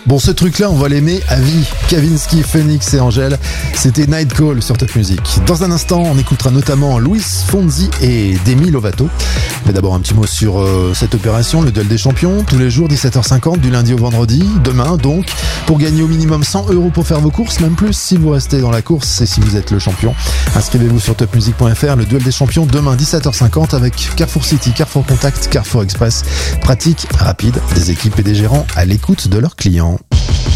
Bon, ce truc-là, on va l'aimer à vie. Kavinsky, Phoenix et Angèle, c'était Night Call sur Top Music. Dans un instant, on écoutera notamment Luis Fonsi et Demi Lovato. Mais d'abord, un petit mot sur cette opération, le duel des champions, tous les jours, 17h50, du lundi au vendredi, demain donc, pour gagner au minimum 100 € pour faire vos courses, même plus si vous restez dans la course et si vous êtes le champion. Inscrivez-vous sur topmusic.fr, le duel des champions, demain, 17h50, avec Carrefour City, Carrefour Contact, Carrefour Express. Pratique, rapide, des équipes et des gérants à l'écoute de leurs clients.